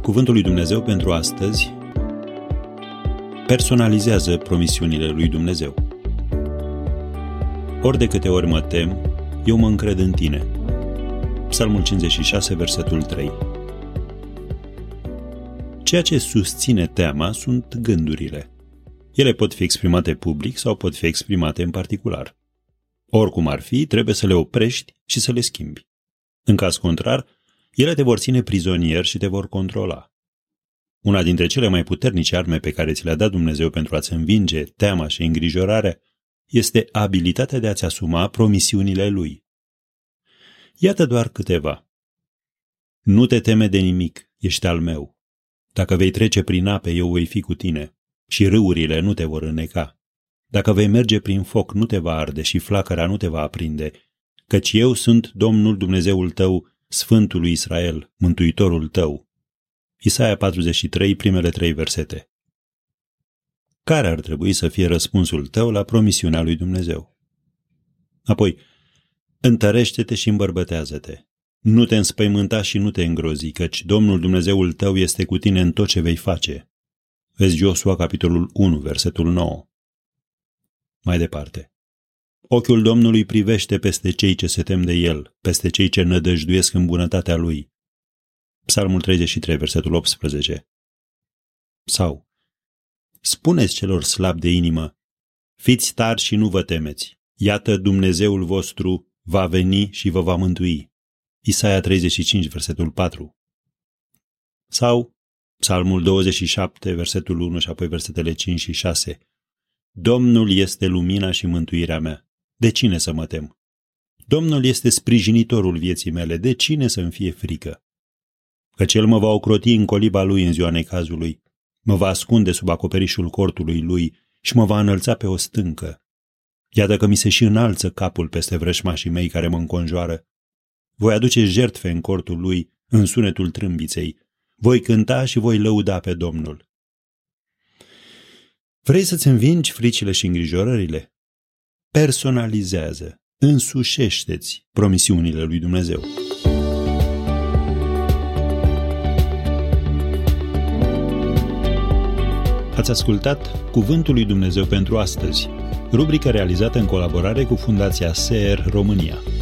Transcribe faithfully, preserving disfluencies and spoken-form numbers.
Cuvântul lui Dumnezeu pentru astăzi personalizează promisiunile lui Dumnezeu. Ori de câte ori mă tem, eu mă încred în tine. Psalmul cincizeci și șase, versetul trei. Ceea ce susține teama sunt gândurile. Ele pot fi exprimate public sau pot fi exprimate în particular. Oricum ar fi, trebuie să le oprești și să le schimbi. În caz contrar, ele te vor ține prizonier și te vor controla. Una dintre cele mai puternice arme pe care ți le-a dat Dumnezeu pentru a-ți învinge teama și îngrijorarea este abilitatea de a-ți asuma promisiunile Lui. Iată doar câteva. Nu te teme de nimic, ești al meu. Dacă vei trece prin ape, eu voi fi cu tine și râurile nu te vor înneca. Dacă vei merge prin foc, nu te va arde și flacăra nu te va aprinde, căci eu sunt Domnul Dumnezeul tău, Sfântul lui Israel, Mântuitorul tău. Isaia patruzeci și trei, primele trei versete. Care ar trebui să fie răspunsul tău la promisiunea lui Dumnezeu? Apoi, întărește-te și îmbărbătează-te. Nu te înspăimânta și nu te îngrozi, căci Domnul Dumnezeul tău este cu tine în tot ce vei face. Vezi Iosua, capitolul unu, versetul nouă. Mai departe. Ochiul Domnului privește peste cei ce se tem de El, peste cei ce nădăjduiesc în bunătatea Lui. Psalmul treizeci și trei, versetul optsprezece. Sau, spuneți celor slabi de inimă, fiți tari și nu vă temeți. Iată, Dumnezeul vostru va veni și vă va mântui. Isaia treizeci și cinci, versetul patru. Sau, Psalmul douăzeci și șapte, versetul unu și apoi versetele cinci și șase. Domnul este lumina și mântuirea mea. De cine să mă tem? Domnul este sprijinitorul vieții mele. De cine să-mi fie frică? Căci El mă va ocroti în coliba Lui în ziua necazului, mă va ascunde sub acoperișul cortului Lui și mă va înălța pe o stâncă. Iată că mi se și înalță capul peste vrășmașii mei care mă înconjoară. Voi aduce jertfe în cortul Lui, în sunetul trâmbiței. Voi cânta și voi lăuda pe Domnul. Vrei să-ți învingi fricile și îngrijorările? Personalizează, însușește-ți promisiunile lui Dumnezeu. Ați ascultat Cuvântul lui Dumnezeu pentru astăzi, rubrică realizată în colaborare cu Fundația S E R România.